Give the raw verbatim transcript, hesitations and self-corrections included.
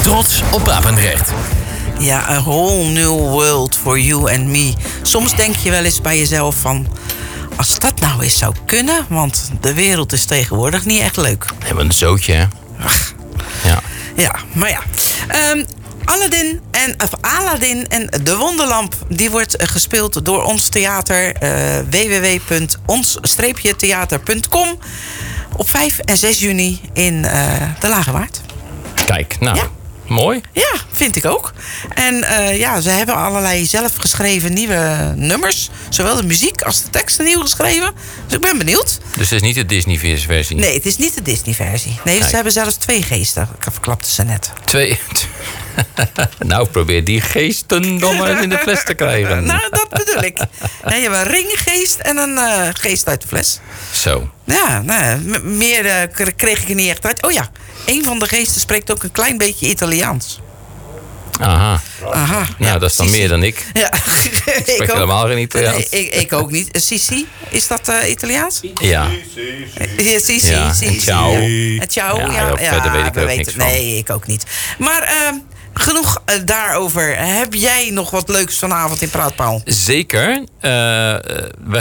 Trots op Papendrecht. Ja, a whole new world for you and me. Soms denk je wel eens bij jezelf van... als dat nou eens zou kunnen... want de wereld is tegenwoordig niet echt leuk. Helemaal een zootje, hè? Ach. Ja. Ja, maar ja. Um, Aladdin en, of Aladdin en de Wonderlamp... die wordt uh, gespeeld door ons theater... Uh, w w w punt ons theater punt com... op vijf en zes juni in uh, de Lage Waard. Kijk, nou... Ja. Mooi. Ja, vind ik ook. En uh, ja, ze hebben allerlei zelfgeschreven nieuwe nummers. Zowel de muziek als de teksten nieuw geschreven. Dus ik ben benieuwd. Dus het is niet de Disney-versie? Nee, het is niet de Disney-versie. Nee, Kijk. Ze hebben zelfs twee geesten. Ik verklapte ze net. Twee... nou, probeer die geesten dan maar eens in de fles te krijgen. Nou, dat bedoel ik. Nee, je hebt een ringgeest en een uh, geest uit de fles. Zo. Ja, nou, m- meer uh, kreeg ik er niet echt uit. Oh ja, een van de geesten spreekt ook een klein beetje Italiaans. Aha. Aha. Nou, Ja, dat is dan Sissi. meer dan ik. Ja, Ik spreek helemaal geen Italiaans. Nee, ik, ik ook niet. Sissi, is dat uh, Italiaans? Ja. Ja, Sissi, Ja, en Sissi, ciao. ja. En ciao, Ja, ja. joh, verder weet ik we er ook weten- niks van. Nee, ik ook niet. Maar uh, genoeg uh, daarover. Heb jij nog wat leuks vanavond in Praatpaal? Zeker. Uh, we